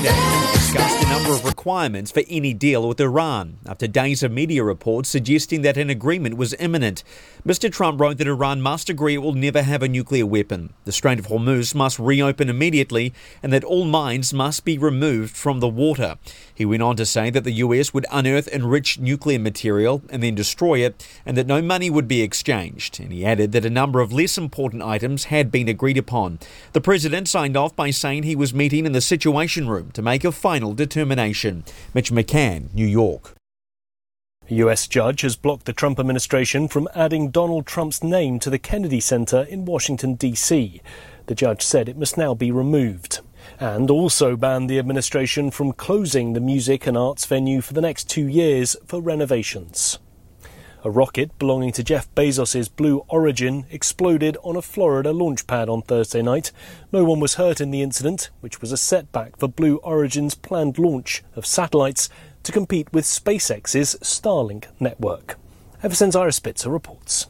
Discussed a number of requirements for any deal with Iran after days of media reports suggesting that an agreement was imminent. Mr. Trump wrote that Iran must agree it will never have a nuclear weapon, the Strait of Hormuz must reopen immediately, and that all mines must be removed from the water. He went on to say that the US would unearth enriched nuclear material and then destroy it, and that no money would be exchanged. And he added that a number of less important items had been agreed upon. The president signed off by saying he was meeting in the Situation Room to make a final determination. Mitch McCann, New York. A US judge has blocked the Trump administration from adding Donald Trump's name to the Kennedy Center in Washington, D.C. The judge said it must now be removed, and also banned the administration from closing the music and arts venue for the next 2 years for renovations. A rocket belonging to Jeff Bezos' Blue Origin exploded on a Florida launch pad on Thursday night. No one was hurt in the incident, which was a setback for Blue Origin's planned launch of satellites to compete with SpaceX's Starlink network. FSN's Ira Spitzer reports.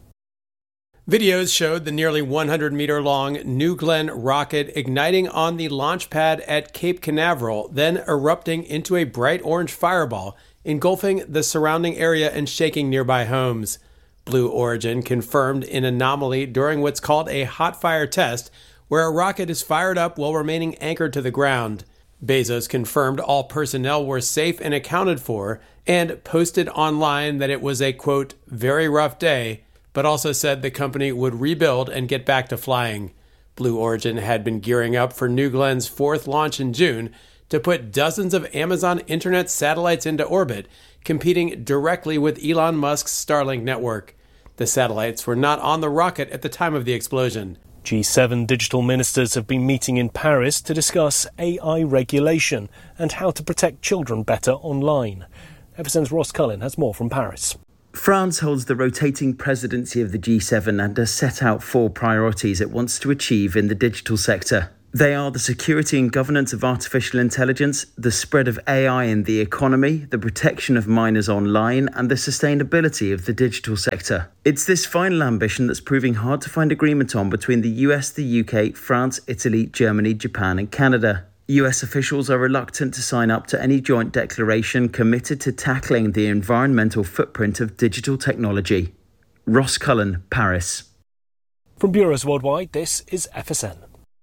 Videos showed the nearly 100-meter-long New Glenn rocket igniting on the launch pad at Cape Canaveral, then erupting into a bright orange fireball, engulfing the surrounding area and shaking nearby homes. Blue Origin confirmed an anomaly during what's called a hot fire test, where a rocket is fired up while remaining anchored to the ground. Bezos confirmed all personnel were safe and accounted for, and posted online that it was a, quote, very rough day, but also said the company would rebuild and get back to flying. Blue Origin had been gearing up for New Glenn's fourth launch in June to put dozens of Amazon Internet satellites into orbit, competing directly with Elon Musk's Starlink network. The satellites were not on the rocket at the time of the explosion. G7 digital ministers have been meeting in Paris to discuss AI regulation and how to protect children better online. FSN's Ross Cullen has more from Paris. France holds the rotating presidency of the G7 and has set out 4 priorities it wants to achieve in the digital sector. They are the security and governance of artificial intelligence, the spread of AI in the economy, the protection of minors online, and the sustainability of the digital sector. It's this final ambition that's proving hard to find agreement on between the US, the UK, France, Italy, Germany, Japan, and Canada. US officials are reluctant to sign up to any joint declaration committed to tackling the environmental footprint of digital technology. Ross Cullen, Paris. From Bureaus Worldwide, this is FSN.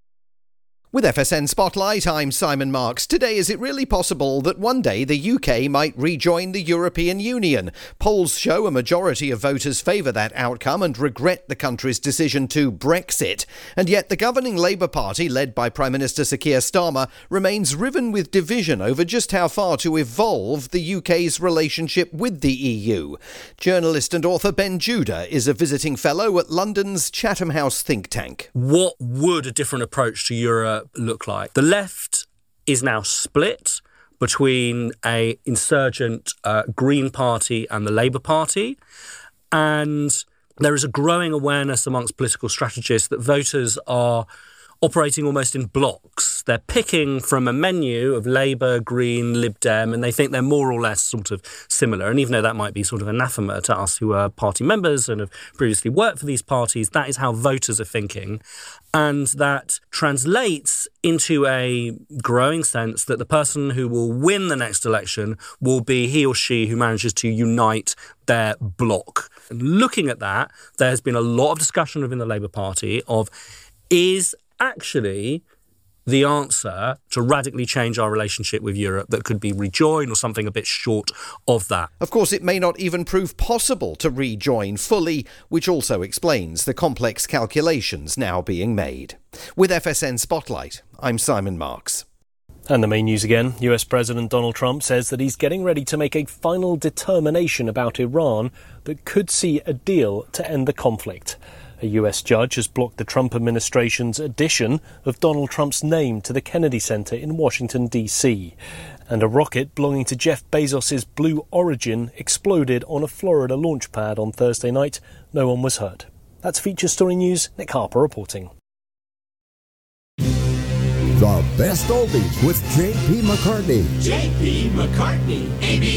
With FSN Spotlight, I'm Simon Marks. Today, is it really possible that one day the UK might rejoin the European Union? Polls show a majority of voters favour that outcome and regret the country's decision to Brexit. And yet the governing Labour Party, led by Prime Minister Sir Keir Starmer, remains riven with division over just how far to evolve the UK's relationship with the EU. Journalist and author Ben Judah is a visiting fellow at London's Chatham House think tank. What would a different approach to Europe look like? The left is now split between a insurgent Green Party and the Labour Party, and there is a growing awareness amongst political strategists that voters are operating almost in blocks. They're picking from a menu of Labour, Green, Lib Dem, and they think they're more or less sort of similar. And even though that might be sort of anathema to us who are party members and have previously worked for these parties, that is how voters are thinking. And that translates into a growing sense that the person who will win the next election will be he or she who manages to unite their bloc. And looking at that, there has been a lot of discussion within the Labour Party of, is actually the answer to radically change our relationship with Europe that could be rejoin or something a bit short of that. Of course, it may not even prove possible to rejoin fully, which also explains the complex calculations now being made. With FSN Spotlight, I'm Simon Marks. And the main news again. US President Donald Trump says that he's getting ready to make a final determination about Iran that could see a deal to end the conflict. A US judge has blocked the Trump administration's addition of Donald Trump's name to the Kennedy Center in Washington, D.C. And a rocket belonging to Jeff Bezos' Blue Origin exploded on a Florida launch pad on Thursday night. No one was hurt. That's Feature Story News. Nick Harper reporting. The best oldies with J.P. McCartney. J.P. McCartney, ABC.